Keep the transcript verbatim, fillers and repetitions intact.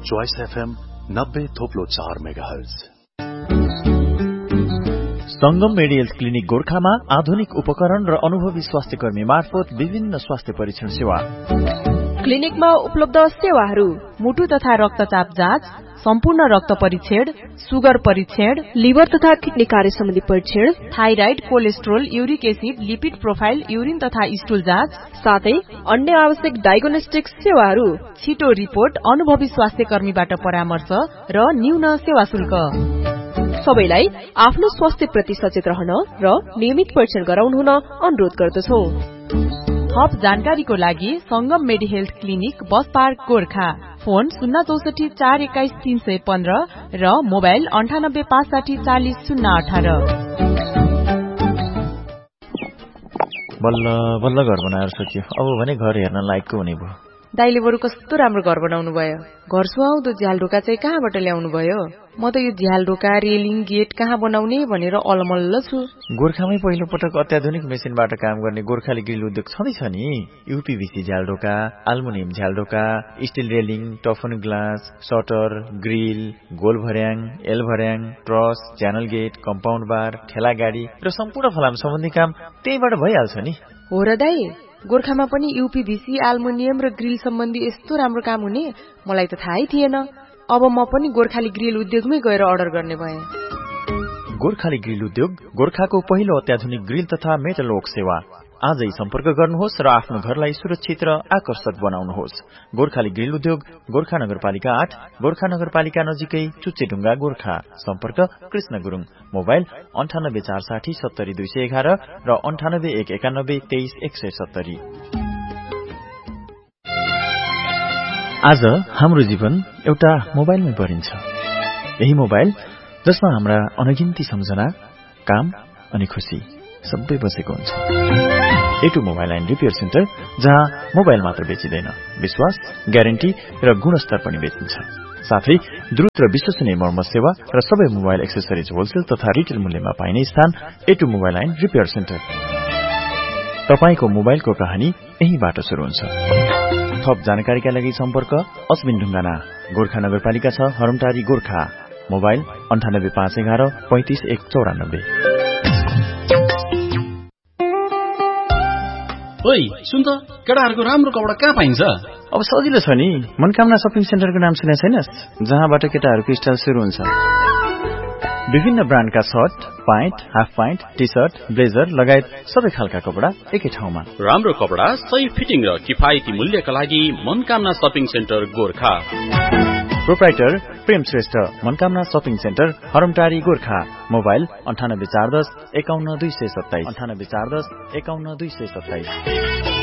Choice FM नब्बे थोप्लो चार megahertz. संगम मेडिकल क्लिनिक गोरखामा आधुनिक उपकरण र अनुभवी स्वास्थ्य कर्मी मार्फत विभिन्न स्वास्थ्य परीक्षण सेवा। क्लिनिकमा उपलब्ध सेवाहरू मुटु तथा रक्तचाप जाँच, सम्पूर्ण रक्त परीक्षण, सुगर परीक्षण, लिभर तथा किडनी कार्य सम्बन्धी परीक्षण, thyroid, cholesterol, uric acid, lipid profile, urine तथा स्टुल जाँच, साथै अन्य आवश्यक डायग्नोस्टिक सेवाहरू, छिटो रिपोर्ट, अनुभवी स्वास्थ्य कर्मीबाट परामर्श र न्यून सेवा शुल्क। सबैलाई आफ्नो स्वास्थ्य प्रति सचेत रहन र नियमित परीक्षण गराउनु हुन अनुरोध गर्दछौ। थप जानकारीको लागि संगम मेडी health clinic bus park Gorkha, phone शून्य चौसठी चार एक्काइस तीन सय पन्ध्र र मोबाइल अन्ठानब्बे पाँच साठी चालिस शून्य अठार। बल्ल बल्ल घर बनाएर सकियो, अब भने घर हेर्न लायकको हुने भयो। दाइले बरु कस्तो राम्रो घर बनाउनु भयो। घर सुहाउँदो झ्याल ढोका चाहिँ कहाँबाट ल्याउनु भयो? म त यो झ्याल ढोका, रेलिङ, गेट कहाँ बनाउने भनेर अलमल्ल छु। गोरखामै पहिलो पटक अत्याधुनिक मेसिनबाट काम गर्ने गोर्खाली ग्रिल उद्योग छँदैछ नि। यूपीभीसी झ्याल ढोका, एल्युमिनियम झ्याल ढोका, still railing, टफन glass, shutter, grill, goal भर्याङ, एल भर्याङ, ट्रस, च्यानल गेट, कम्पाउन्ड बार, ठेला गाडी र सम्पूर्ण फलाम सम्बन्धी काम त्यहीबाट भइहाल्छ नि। हो र दाइ, गोरखामा पनि यूपीभीसी, एल्युमिनियम र ग्रिल सम्बन्धी यस्तो राम्रो काम हुने मलाई त थाहै थिएन। अब म पनि गोर्खाली ग्रिल उद्योगमै गएर अर्डर गर्ने भएँ। गोर्खाली ग्रिल उद्योग गोर्खाको पहिलो अत्याधुनिक ग्रिल तथा मेटल वर्क सेवा। आजै सम्पर्क गर्नुहोस् र आफ्नो घरलाई सुरक्षित र आकर्षक बनाउनुहोस्। गोर्खाली ग्रिल उद्योग गोर्खा नगरपालिका आठ, गोर्खा नगरपालिका नजिकै चुच्चेढुङ्गा गोर्खा। सम्पर्क कृष्ण गुरुङ, मोबाइल अन्ठानब्बे चार साठी सत्तरी दुई सय एघार र अन्ठानब्बे एक एकानब्बे तेइस एक सय सत्तरी। आज हाम्रो जीवन एउटा मोबाइलमै परिन्छ। यही मोबाइल जसमा हाम्रा अनगिन्ती सम्झना, काम अनि खुशी सबै बसेको हुन्छ। एटु मोबाइल एन्ड रिपेयर सेन्टर, जहाँ मोबाइल मात्र बेचिँदैन, विश्वास, ग्यारेन्टी र गुणस्तर पनि बेचिन्छ। साथै द्रुत र विश्वसनीय मर्मत सेवा र सबै मोबाइल एक्सेसरिज होलसेल तथा रिटेल मूल्यमा पाइने स्थान एटु मोबाइल एन्ड रिपेयर सेन्टर। तपाईको मोबाइलको कहानी यहीबाट सुरु हुन्छ। थप जानकारीका लागि सम्पर्क अश्विन ढुङ्गाना, गोर्खा नगरपालिका छ, हरमटारी गोर्खा। मोबाइल अन्ठानब्बे पाँच एघार पैंतिस एक चौरानब्बे। ओइ सुन त, केटाहरूको राम्रो कपडा कहाँ पाइन्छ? अब सजिलो छ नि, मनकामना शपिङ सेन्टरको नाम सुने छैनस्? जहाँबाट केटाहरूको स्टाइल सुरु हुन्छ। विभिन्न ब्रान्डका short, pant, half pant, T short, blazer लगायत सबै खालका कपडा एकै ठाउँमा। राम्रो कपडा, सही फिटिङ र किफायती मूल्यका लागि Manakamana shopping centre Gorkha. Proprietor प्रेम Shrestha, Manakamana shopping centre, हरमटारी Gorkha. Mobile अन्ठानब्बे चार दस एकाउन्न दुई सय सत्ताइस, अन्ठानब्बे चार दस एकाउन्न दुई सय सत्ताइस।